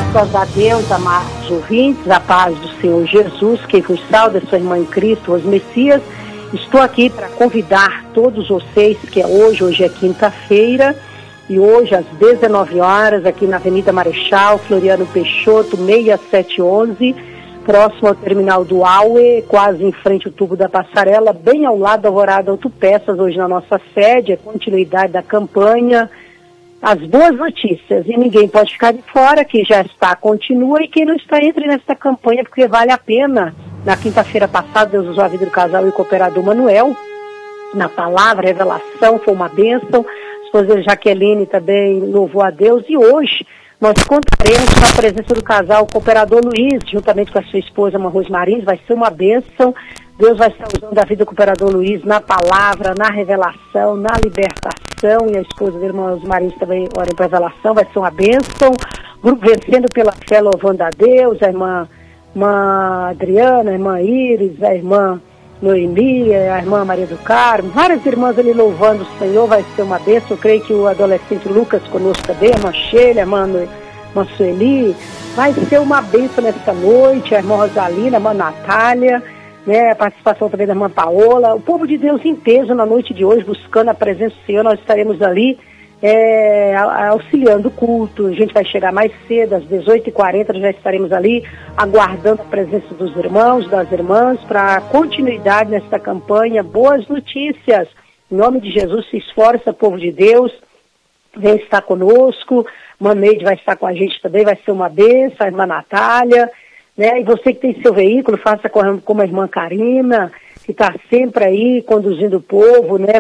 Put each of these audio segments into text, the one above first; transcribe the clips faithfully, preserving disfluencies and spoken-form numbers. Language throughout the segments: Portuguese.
Graças a Deus, amados ouvintes, a paz do Senhor Jesus, quem vos salva, sua irmã em Cristo, os Messias. Estou aqui para convidar todos vocês, que é hoje, hoje é quinta-feira, e hoje às dezenove horas, aqui na Avenida Marechal, Floriano Peixoto, seis sete um um, próximo ao terminal do Aue, quase em frente ao tubo da passarela, bem ao lado da Alvorada Autopeças, hoje na nossa sede, é continuidade da campanha, as boas notícias, e ninguém pode ficar de fora, quem já está, continua, e quem não está, entre nesta campanha, porque vale a pena. Na quinta-feira passada, Deus usou a vida do casal e o cooperador Manuel, na palavra, revelação, foi uma bênção, a esposa dele, Jaqueline, também louvou a Deus, e hoje nós contaremos com a presença do casal, o cooperador Luiz, juntamente com a sua esposa, a Rosmarins, vai ser uma bênção. Deus vai estar usando a vida do cooperador Luiz na palavra, na revelação, na libertação, e a esposa da irmã Rosmarins também ora para a revelação, vai ser uma bênção. Grupo Vencendo pela Fé, louvando a Deus, a irmã, irmã Adriana, a irmã Iris, a irmã Noemi, a irmã Maria do Carmo, várias irmãs ali louvando o Senhor, vai ser uma bênção. Eu creio que o adolescente Lucas conosco também, a irmã Sheila, a irmã, irmã Sueli, vai ser uma bênção nessa noite, a irmã Rosalina, a irmã Natália, né, a participação também da irmã Paola, o povo de Deus em peso na noite de hoje, buscando a presença do Senhor. Nós estaremos ali é, auxiliando o culto. A gente vai chegar mais cedo, às dezoito e quarenta, já estaremos ali aguardando a presença dos irmãos, das irmãs, para continuidade nesta campanha. Boas notícias, em nome de Jesus, se esforça, povo de Deus, vem estar conosco. Maneide vai estar com a gente também, vai ser uma bênção, a irmã Natália, né? E você que tem seu veículo, faça como a irmã Karina, que está sempre aí conduzindo o povo, né?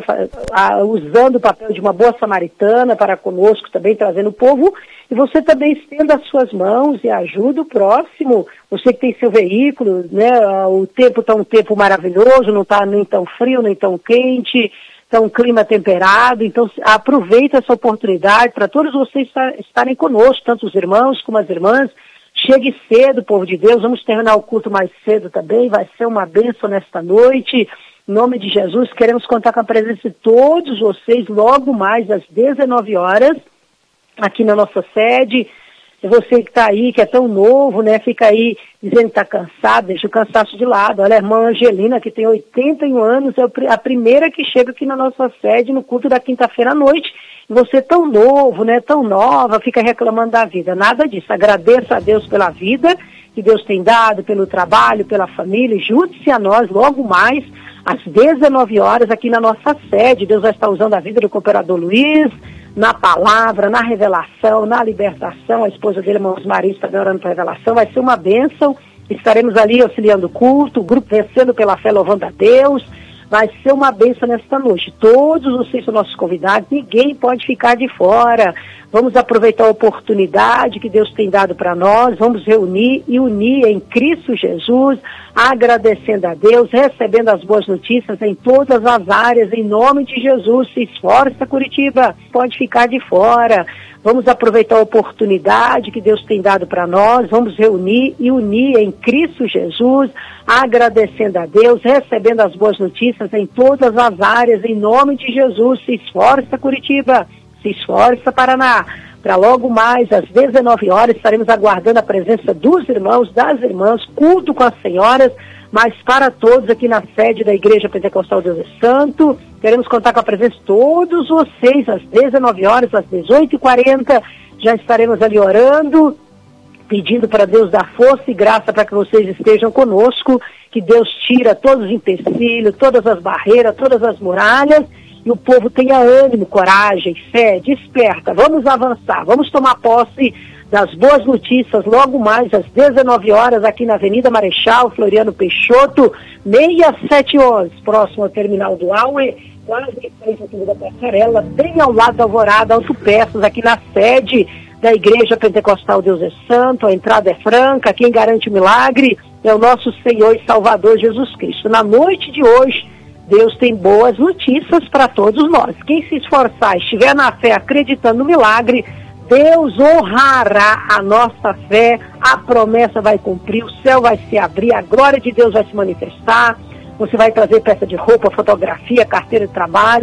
Usando o papel de uma boa samaritana para conosco também, trazendo o povo. E você também estenda as suas mãos e ajuda o próximo. Você que tem seu veículo, né? O tempo está um tempo maravilhoso, não está nem tão frio, nem tão quente, está um clima temperado. Então aproveita essa oportunidade para todos vocês estarem conosco, tanto os irmãos como as irmãs. Chegue cedo, povo de Deus, vamos terminar o culto mais cedo também, vai ser uma bênção nesta noite. Em nome de Jesus, queremos contar com a presença de todos vocês logo mais às dezenove horas, aqui na nossa sede. Você que está aí, que é tão novo, né, fica aí dizendo que está cansado, deixa o cansaço de lado. Olha, a irmã Angelina, que tem oitenta e um anos, é a primeira que chega aqui na nossa sede no culto da quinta-feira à noite. Você tão novo, né, tão nova, fica reclamando da vida. Nada disso. Agradeça a Deus pela vida que Deus tem dado, pelo trabalho, pela família. Junte-se a nós logo mais, às dezenove horas, aqui na nossa sede. Deus vai estar usando a vida do cooperador Luiz, na palavra, na revelação, na libertação. A esposa dele, irmãos Maria, está orando para a revelação. Vai ser uma bênção. Estaremos ali auxiliando o culto, o grupo Vencendo pela Fé, louvando a Deus. Vai ser uma bênção nesta noite. Todos vocês são nossos convidados, ninguém pode ficar de fora. Vamos aproveitar a oportunidade que Deus tem dado para nós, vamos reunir e unir em Cristo Jesus, agradecendo a Deus, recebendo as boas notícias em todas as áreas, em nome de Jesus. Se esforça, Curitiba, pode ficar de fora. Vamos aproveitar a oportunidade que Deus tem dado para nós, vamos reunir e unir em Cristo Jesus, agradecendo a Deus, recebendo as boas notícias em todas as áreas, em nome de Jesus. Se esforça, Curitiba, se esforça, Paraná. Para logo mais, às dezenove horas, estaremos aguardando a presença dos irmãos, das irmãs, culto com as senhoras, mas para todos aqui na sede da Igreja Pentecostal Deus é Santo. Queremos contar com a presença de todos vocês, às dezenove horas, às dezoito e quarenta, já estaremos ali orando, pedindo para Deus dar força e graça para que vocês estejam conosco, que Deus tira todos os empecilhos, todas as barreiras, todas as muralhas, e o povo tenha ânimo, coragem, fé, desperta. Vamos avançar, vamos tomar posse das boas notícias logo mais às dezenove horas, aqui na Avenida Marechal, Floriano Peixoto, seis sete um um, próximo ao terminal do Aue, quase em frente ao tubo da passarela, bem ao lado da Alvorada Autopeças, aqui na sede da Igreja Pentecostal Deus é Santo. A entrada é franca, quem garante o milagre é o nosso Senhor e Salvador Jesus Cristo. Na noite de hoje, Deus tem boas notícias para todos nós. Quem se esforçar, estiver na fé, acreditando no milagre, Deus honrará a nossa fé, a promessa vai cumprir, o céu vai se abrir, a glória de Deus vai se manifestar. Você vai trazer peça de roupa, fotografia, carteira de trabalho.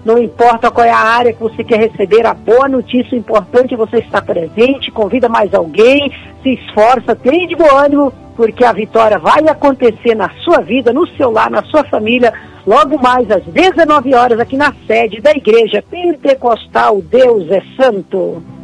não importa qual é a área que você quer receber a boa notícia, o importante é você estar presente, convida mais alguém, se esforça, tenha de bom ânimo, porque a vitória vai acontecer na sua vida, no seu lar, na sua família, logo mais às dezenove horas aqui na sede da Igreja Pentecostal Deus é Santo.